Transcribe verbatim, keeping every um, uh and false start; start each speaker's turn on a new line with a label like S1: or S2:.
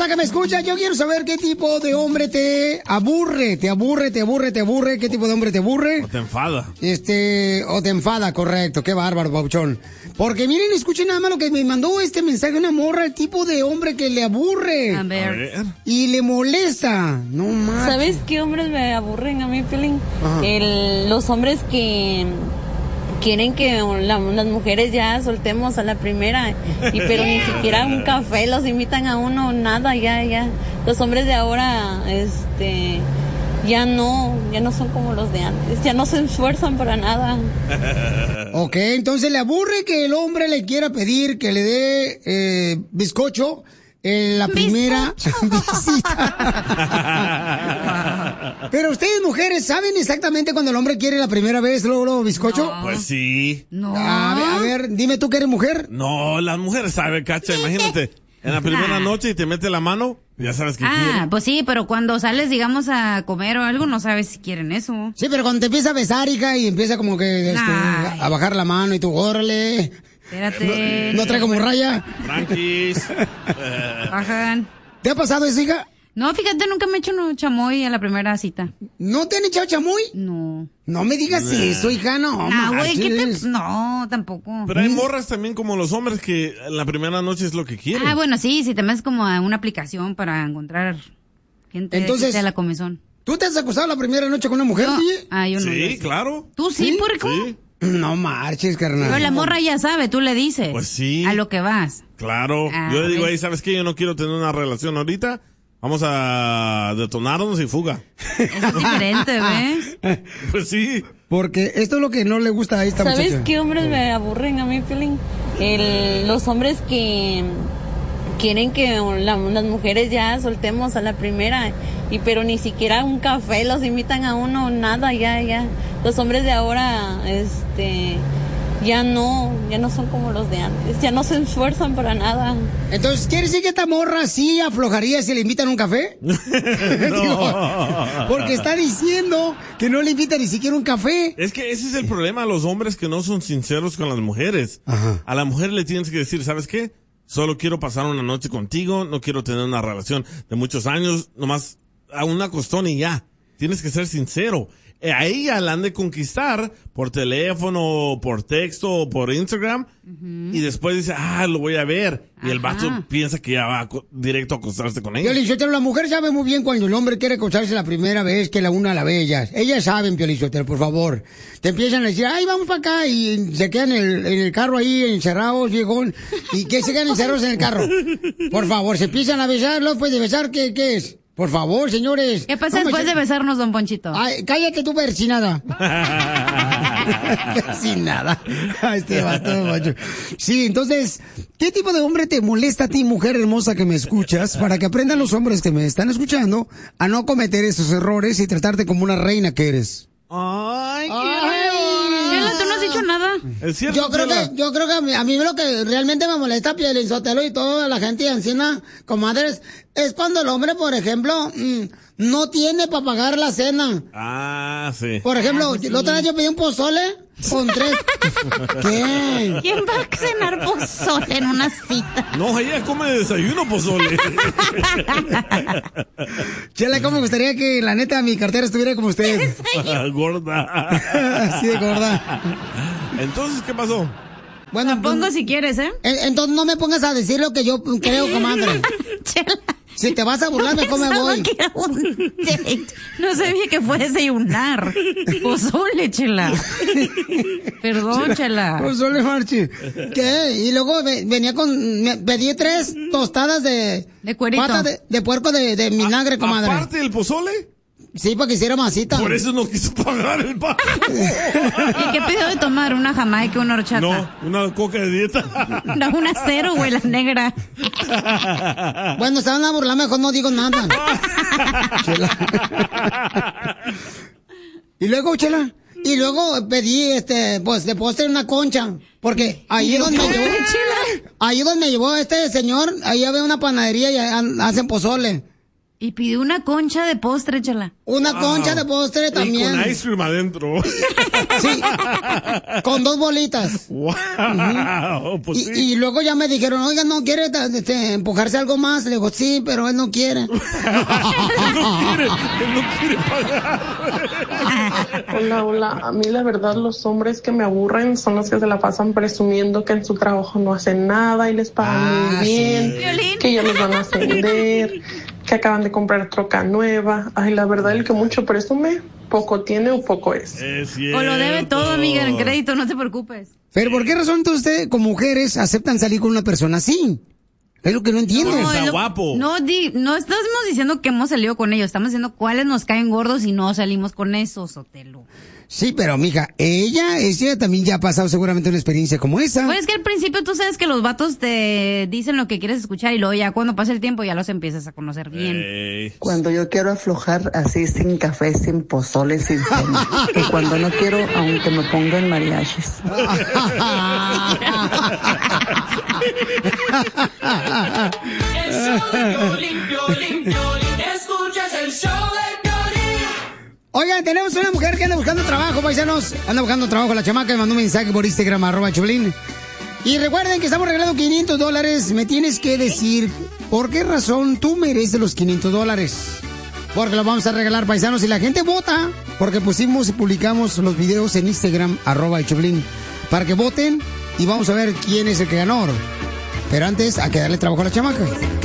S1: hermosa que me escucha, yo quiero saber qué tipo de hombre te aburre, te aburre, te aburre, te aburre, qué tipo de hombre te aburre.
S2: O te enfada.
S1: Este, o te enfada, correcto, qué bárbaro, Pauchón. Porque miren, escuchen nada más lo que me mandó este mensaje una morra, el tipo de hombre que le aburre.
S3: A ver. A ver.
S1: Y le molesta, no más.
S3: ¿Sabes qué hombres me aburren a mí, Pelín? El, los hombres que quieren que la, las mujeres ya soltemos a la primera, y pero ni siquiera un café los invitan a uno, nada, ya, ya. Los hombres de ahora, este, ya no, ya no son como los de antes, ya no se esfuerzan para nada.
S1: Ok, entonces le aburre que el hombre le quiera pedir que le dé eh, bizcocho en la primera visita. Pero ustedes, mujeres, ¿saben exactamente cuando el hombre quiere la primera vez luego, luego bizcocho?
S2: No. Pues sí.
S3: No.
S1: A ver, a ver, dime tú que eres mujer.
S2: No, las mujeres saben, cacha, imagínate. En la primera noche y te mete la mano, ya sabes que
S4: Ah,
S2: quieren.
S4: pues sí, pero cuando sales, digamos, a comer o algo, no sabes si quieren eso.
S1: Sí, pero cuando te empieza a besar, hija, y empieza como que este, a bajar la mano y tú, órale.
S4: Espérate.
S1: No, no trae como raya.
S2: Tranquis.
S4: Bajan.
S1: ¿Te ha pasado eso, hija?
S4: No, fíjate, nunca me he hecho un chamoy a la primera cita.
S1: ¿No te han echado chamoy?
S4: No.
S1: No me digas
S2: Nah.
S1: eso, hija, no.
S4: Ah, güey, ¿qué
S1: marches.
S4: te...? No, tampoco.
S2: Pero hay morras también como los hombres que la primera noche es lo que quieren.
S4: Ah, bueno, sí, si te metes como a una aplicación para encontrar gente
S1: Entonces,
S4: que sea la comezón.
S1: ¿Tú te has acostado la primera noche con una mujer,
S4: No.
S1: D J?
S4: Ah, yo no.
S2: Sí, claro.
S4: ¿Tú sí,
S1: ¿Sí?
S4: puerco?
S2: Sí.
S1: No marches, carnal.
S4: Pero la morra ya sabe, tú le dices.
S2: Pues sí.
S4: A lo que vas.
S2: Claro.
S4: Ah,
S2: Yo le digo,
S4: ¿ves?
S2: ahí, ¿sabes qué? Yo no quiero tener una relación ahorita. Vamos a detonarnos y fuga.
S4: Eso es diferente, ¿ves?
S2: Pues sí.
S1: Porque esto es lo que no le gusta a esta
S3: ¿Sabes
S1: muchacha.
S3: qué hombres me aburren a mí, Pelín? El, los hombres que quieren que la, las mujeres ya soltemos a la primera, y pero ni siquiera un café los invitan a uno, nada, ya, ya. Los hombres de ahora, este, ya no, ya no son como los de antes, ya no se esfuerzan para nada.
S1: Entonces, ¿quiere decir que esta morra sí aflojaría si le invitan a un café? Digo, porque está diciendo que no le invita ni siquiera un café.
S2: Es que ese es el problema a los hombres que no son sinceros con las mujeres.
S1: Ajá.
S2: A la mujer le tienes que decir, ¿sabes qué? Solo quiero pasar una noche contigo, no quiero tener una relación de muchos años, nomás a una costón y ya. Tienes que ser sincero. Eh, A ella la han de conquistar por teléfono, por texto, o por Instagram, y después dice, ah, lo voy a ver. Y el
S4: Ajá.
S2: vato piensa que ya va a co- directo a acostarse con ella.
S1: Piolichotelo, la mujer sabe muy bien cuando el hombre quiere acostarse la primera vez que la una a la ve ellas. Ellas saben, Piolichotelo, por favor. Te empiezan a decir, ay, vamos para acá, y se quedan en el, en el carro ahí encerrados, viejón. ¿Y qué se quedan encerrados en el carro? Por favor, se empiezan a besar, luego después de besar, ¿qué, qué es? Por favor, señores.
S4: ¿Qué pasa
S1: No,
S4: después
S1: me-
S4: de besarnos, don Ponchito?
S1: Ay, cállate tú, persinada. Sin nada. Ay, este vato, macho. Sí, entonces, ¿qué tipo de hombre te molesta a ti, mujer hermosa que me escuchas? Para que aprendan los hombres que me están escuchando a no cometer esos errores y tratarte como una reina que eres.
S2: Ay,
S4: Chela, tú no has dicho nada.
S2: Es cierto,
S1: Yo creo
S2: Chela.
S1: que, yo creo que a mí, a mí lo que realmente me molesta, Piolín Sotelo y toda la gente de Encina, comadres, es cuando el hombre, por ejemplo, mm, no tiene para pagar la cena.
S2: Ah, sí.
S1: Por ejemplo,
S4: Ah, pues sí.
S1: la otra vez yo pedí un pozole con tres. ¿Qué?
S4: ¿Quién va a cenar pozole en una cita?
S2: No, ella come desayuno pozole.
S1: Chela, ¿cómo me gustaría que la neta mi cartera estuviera como usted?
S2: Gorda.
S1: Así de gorda.
S2: Entonces, ¿qué pasó?
S1: Bueno,
S4: La pongo
S1: pues,
S4: si quieres, ¿eh?
S1: en- entonces no me pongas a decir lo que yo creo, comadre.
S4: Chela.
S1: Si te vas a burlar, mejor me
S4: Pensaba
S1: voy.
S4: que era un date. No sabía que fue desayunar. Pozole, Chela. Perdón, Chela.
S1: Pozole, Marchi. ¿Qué? Y luego ve- venía con... me pedí tres tostadas de...
S4: De cuerito.
S1: Patas de, de puerco de, de vinagre, comadre.
S2: Aparte del pozole,
S1: Sí, para que hiciera masita.
S2: por eso no quiso pagar el pago.
S4: ¿Y qué pidió de tomar? ¿Una jamaica, una horchata?
S2: No, una coca de dieta.
S4: No, una cero, güey, la negra.
S1: Bueno, se van a burlar, mejor no digo nada. Chela. Y luego, Chela, y luego pedí, este, pues, de postre una concha, porque ahí donde me llevó, ahí donde me llevó este señor, ahí había una panadería y ha- hacen pozole.
S4: Y pidió una concha de postre, Chela.
S1: Una
S2: Wow.
S1: concha de postre también.
S2: Y con ice cream adentro.
S1: Sí, con dos bolitas.
S2: Wow. Pues
S1: Y,
S2: sí.
S1: y luego ya me dijeron, oiga, ¿no quiere este, empujarse algo más? Le digo, sí, pero él no quiere.
S2: Él no quiere, él no quiere pagar.
S5: Hola, hola. A mí la verdad los hombres que me aburren son los que se la pasan presumiendo que en su trabajo no hacen nada y les pagan
S1: Ah,
S5: muy bien,
S1: sí.
S4: Violín.
S5: que ya los van a ascender, que acaban de comprar troca nueva. Ay, la verdad el que mucho presume, poco tiene o poco es.
S2: Es cierto.
S4: O lo debe todo, amiga, en crédito, no te preocupes.
S1: Pero ¿por qué razón entonces ustedes, como mujeres, aceptan salir con una persona así? Es lo que no entiendo.
S2: No, está
S4: es lo-
S2: guapo.
S4: No, di, no estamos diciendo que hemos salido con ellos, estamos diciendo cuáles nos caen gordos y no salimos con esos, Sotelo.
S1: Sí, pero mija, ella, ella también ya ha pasado seguramente una experiencia como esa.
S4: Pues es que al principio tú sabes que los vatos te dicen lo que quieres escuchar y luego ya cuando pasa el tiempo ya los empiezas a conocer bien.
S2: Ey.
S6: Cuando yo quiero aflojar así sin café, sin pozole, sin cena. Y cuando no quiero, aunque me pongan mariachis.
S7: El show de Piolín, Piolín, Piolín. Escuchas el show de Piolín.
S1: Oigan, tenemos una mujer que anda buscando trabajo, paisanos. Anda buscando trabajo. La chamaca me mandó un mensaje por Instagram, arroba Choplin. Y recuerden que estamos regalando quinientos dólares. Me tienes que decir por qué razón tú mereces los quinientos dólares. Porque los vamos a regalar, paisanos. Y la gente vota, porque pusimos y publicamos los videos en Instagram, arroba Choplin, para que voten y vamos a ver quién es el que ganó. Pero antes, hay que darle trabajo a la chamaca.